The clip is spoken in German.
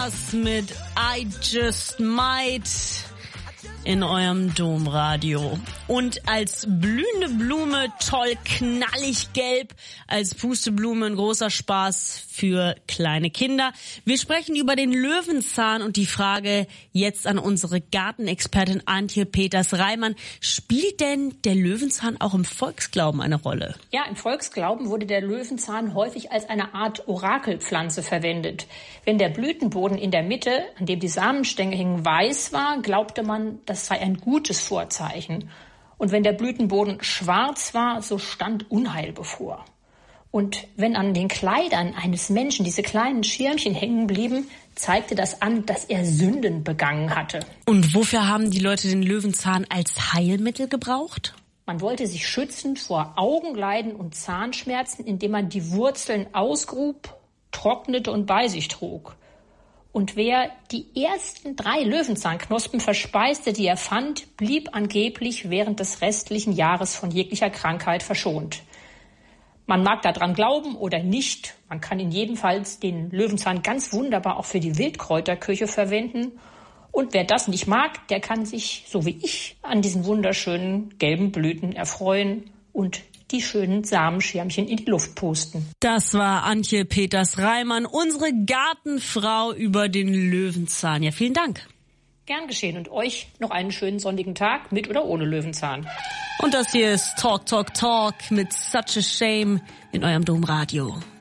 war's mit I Just Might in eurem Domradio. Und als blühende Blume, toll knallig gelb, als Pusteblume ein großer Spaß für kleine Kinder. Wir sprechen über den Löwenzahn und die Frage jetzt an unsere Gartenexpertin Antje Peters-Reimann. Spielt denn der Löwenzahn auch im Volksglauben eine Rolle? Ja, im Volksglauben wurde der Löwenzahn häufig als eine Art Orakelpflanze verwendet. Wenn der Blütenboden in der Mitte, an dem die Samenstängel hingen, weiß war, glaubte man, das sei ein gutes Vorzeichen. Und wenn der Blütenboden schwarz war, so stand Unheil bevor. Und wenn an den Kleidern eines Menschen diese kleinen Schirmchen hängen blieben, zeigte das an, dass er Sünden begangen hatte. Und wofür haben die Leute den Löwenzahn als Heilmittel gebraucht? Man wollte sich schützen vor Augenleiden und Zahnschmerzen, indem man die Wurzeln ausgrub, trocknete und bei sich trug. Und wer die ersten 3 Löwenzahnknospen verspeiste, die er fand, blieb angeblich während des restlichen Jahres von jeglicher Krankheit verschont. Man mag daran glauben oder nicht. Man kann in jedem Fall den Löwenzahn ganz wunderbar auch für die Wildkräuterküche verwenden. Und wer das nicht mag, der kann sich, so wie ich, an diesen wunderschönen gelben Blüten erfreuen und die schönen Samenschirmchen in die Luft pusten. Das war Antje Peters-Reimann, unsere Gartenfrau über den Löwenzahn. Ja, vielen Dank. Gern geschehen und euch noch einen schönen sonnigen Tag mit oder ohne Löwenzahn. Und das hier ist Talk, Talk, Talk mit Such a Shame in eurem Domradio.